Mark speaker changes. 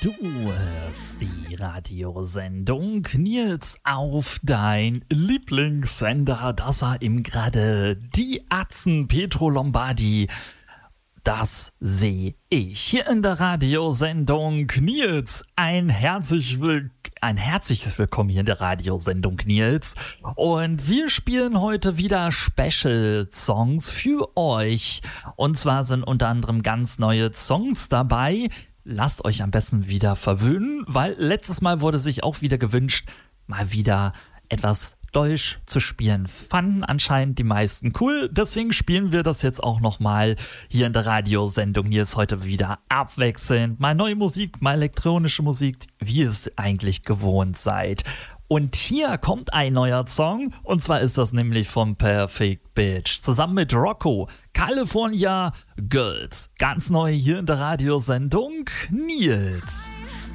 Speaker 1: Du hörst die Radiosendung Nils auf dein Lieblingssender. Das war eben gerade die Atzen Pietro Lombardi. Das sehe ich hier in der Radiosendung Nils. Ein herzliches Willkommen hier in der Radiosendung Nils. Und wir spielen heute wieder Special-Songs für euch. Und zwar sind unter anderem ganz neue Songs dabei. Lasst euch am besten wieder verwöhnen, weil letztes Mal wurde sich auch wieder gewünscht, mal wieder etwas Deutsch zu spielen. Fanden anscheinend die meisten cool, deswegen spielen wir das jetzt auch nochmal hier in der Radiosendung. Hier ist heute wieder abwechselnd mal neue Musik, mal elektronische Musik, wie ihr es eigentlich gewohnt seid. Und hier kommt ein neuer Song, und zwar ist das nämlich von Perfect Bitch zusammen mit Rocco, California Girls. Ganz neu hier in der Radiosendung Nils.